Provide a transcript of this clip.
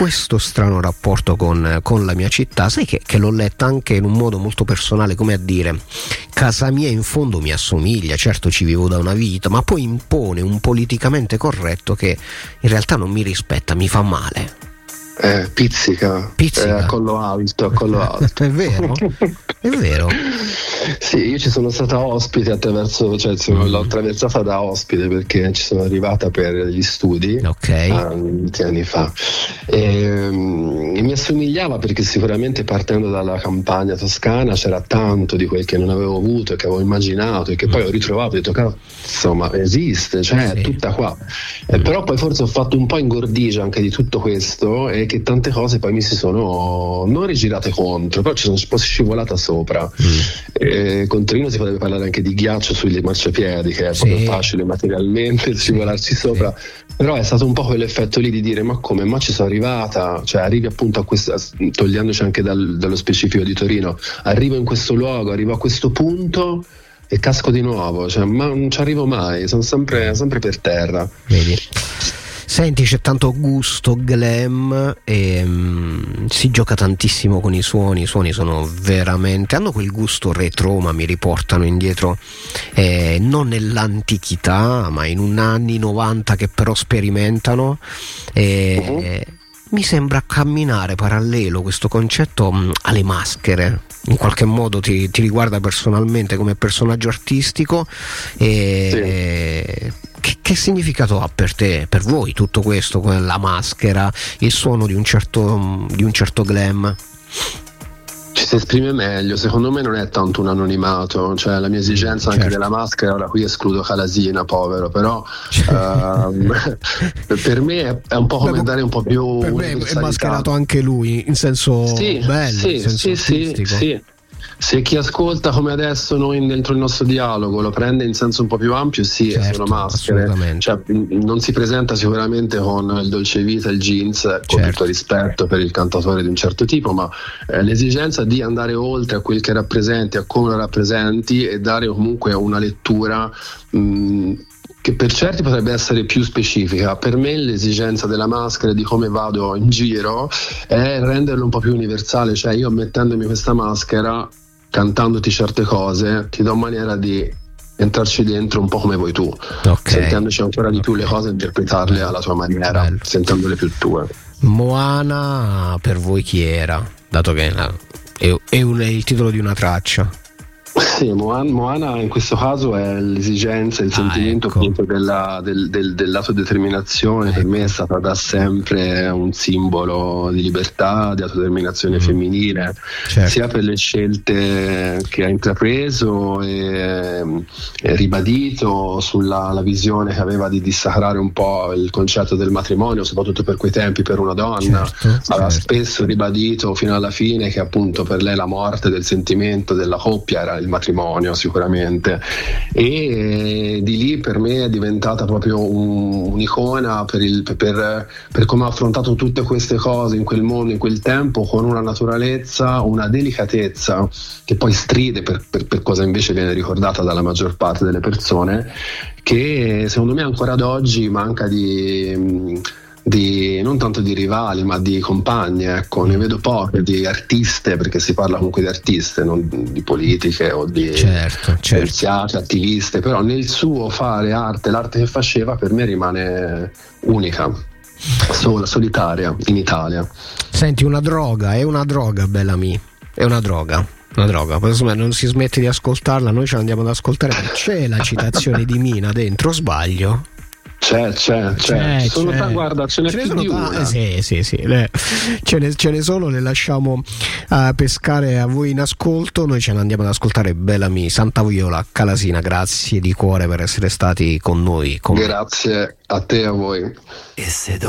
questo strano rapporto con la mia città, sai che l'ho letta anche in un modo molto personale, come a dire, casa mia in fondo mi assomiglia, certo ci vivo da una vita, ma poi impone un politicamente corretto che in realtà non mi rispetta, mi fa male. Pizzica. A collo alto. È vero? È vero. Sì, io ci sono stata ospite l'ho attraversata da ospite perché ci sono arrivata per gli studi tanti anni fa e mi assomigliava perché sicuramente partendo dalla campagna toscana c'era tanto di quel che non avevo avuto e che avevo immaginato e che poi ho ritrovato e ho detto insomma esiste, cioè è tutta qua, però poi forse ho fatto un po' ingordigia anche di tutto questo e che tante cose poi mi si sono non rigirate contro, però ci sono un po' scivolata sopra. Con Torino si potrebbe parlare anche di ghiaccio sugli marciapiedi, che è proprio facile materialmente scivolarci sopra, però è stato un po' quell'effetto lì di dire ma come, ma ci sono arrivata, cioè arrivi appunto a questa, togliendoci anche dallo specifico di Torino, arrivo in questo luogo, arrivo a questo punto e casco di nuovo, cioè ma non ci arrivo mai, sono sempre per terra. Vedi? Senti, c'è tanto gusto glam e si gioca tantissimo con i suoni sono veramente, hanno quel gusto retro ma mi riportano indietro non nell'antichità ma in un anni 90 che però sperimentano mi sembra camminare parallelo questo concetto alle maschere. In qualche modo ti riguarda personalmente come personaggio artistico Che significato ha per te, per voi tutto questo, la maschera, il suono di un certo glam? Ci si esprime meglio, secondo me non è tanto un anonimato, cioè la mia esigenza anche della maschera, ora qui escludo Calasina, povero, però per me è un po' come dare un po' più per me è mascherato anche lui in senso bello, in senso artistico. Sì. Se chi ascolta come adesso noi dentro il nostro dialogo lo prende in senso un po' più ampio, sono maschere, cioè, non si presenta sicuramente con il dolce vita, il jeans, con tutto rispetto per il cantatore di un certo tipo, ma l'esigenza di andare oltre a quel che rappresenti, a come lo rappresenti e dare comunque una lettura che per certi potrebbe essere più specifica. Per me l'esigenza della maschera, di come vado in giro, è renderlo un po' più universale, cioè io mettendomi questa maschera, cantandoti certe cose, ti do maniera di entrarci dentro un po' come vuoi tu, sentendoci ancora di più le cose e interpretarle alla tua maniera, sentendole più tue. Moana per voi chi era? Dato che è il titolo di una traccia. Sì, Moana in questo caso è l'esigenza, il sentimento appunto dell'autodeterminazione. Per me è stata da sempre un simbolo di libertà, di autodeterminazione femminile, sia per le scelte che ha intrapreso e ribadito sulla la visione che aveva di dissacrare un po' il concetto del matrimonio, soprattutto per quei tempi per una donna. Aveva spesso ribadito fino alla fine che appunto per lei la morte del sentimento della coppia era il matrimonio sicuramente, e di lì per me è diventata proprio un'icona per come ha affrontato tutte queste cose in quel mondo, in quel tempo, con una naturalezza, una delicatezza che poi stride per cosa invece viene ricordata dalla maggior parte delle persone, che secondo me ancora ad oggi manca di non tanto di rivali ma di compagne, ecco. Ne vedo poche di artiste, perché si parla comunque di artiste, non di politiche o di scienziate, attiviste, però nel suo fare arte, l'arte che faceva per me rimane unica, solitaria in Italia. Senti, è una droga Bellamy, è una droga. Non si smette di ascoltarla, noi ce l'andiamo ad ascoltare. C'è la citazione di Mina dentro, sbaglio? C'è. Guarda, ce n'è più di una. Sì. Ce ne sono, le lasciamo pescare a voi in ascolto. Noi ce ne andiamo ad ascoltare Bellamy, Santa Viola, Calasina. Grazie di cuore per essere stati con noi. Grazie a te e a voi.